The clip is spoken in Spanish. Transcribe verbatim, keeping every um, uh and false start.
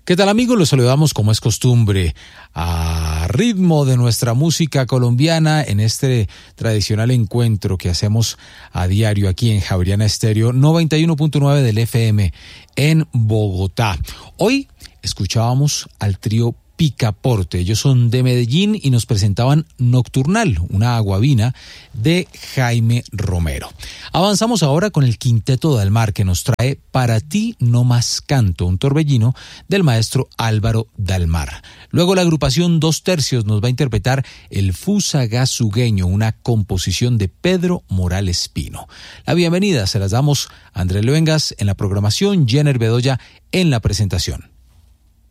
¿Qué tal, amigos? Los saludamos como es costumbre a ritmo de nuestra música colombiana en este tradicional encuentro que hacemos a diario aquí en Javeriana Estéreo noventa y uno punto nueve del F M en Bogotá. Hoy escuchábamos al trío Picaporte. Ellos son de Medellín y nos presentaban Nocturnal, una guabina de Jaime Romero. Avanzamos ahora con el Quinteto del Mar, que nos trae Para ti no más canto, un torbellino del maestro Álvaro Dalmar. Luego la agrupación Dos Tercios nos va a interpretar El Fusagasugueño, una composición de Pedro Morales Pino. La bienvenida se las damos a Andrés Luengas en la programación, Jenner Bedoya en la presentación.